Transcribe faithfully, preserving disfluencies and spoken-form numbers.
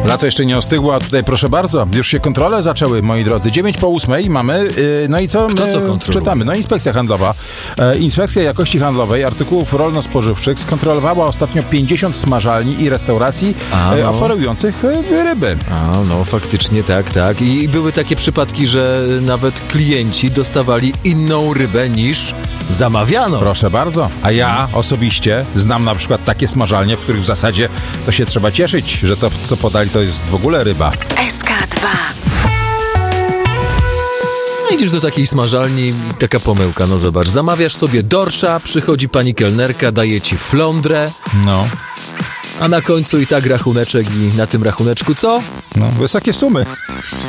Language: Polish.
Lato jeszcze nie ostygło, a tutaj proszę bardzo, już się kontrole zaczęły, moi drodzy. dziewięć po ósmej mamy, yy, no i co? Kto my co kontroluje? czytamy? No Inspekcja Handlowa. E, Inspekcja Jakości Handlowej Artykułów Rolno-Spożywczych skontrolowała ostatnio pięćdziesiąt smażalni i restauracji A, no. e, oferujących e, ryby. A, no faktycznie tak, tak. I były takie przypadki, że nawet klienci dostawali inną rybę niż zamawiano. Proszę bardzo. A ja osobiście znam na przykład takie smażalnie, w których w zasadzie to się trzeba cieszyć, że to, co podali, to jest w ogóle ryba. S K dwa. No idziesz do takiej smażalni i taka pomyłka, no zobacz, zamawiasz sobie dorsza, przychodzi pani kelnerka, daje ci flądrę, No, a na końcu i tak rachuneczek i na tym rachuneczku co? no wysokie sumy.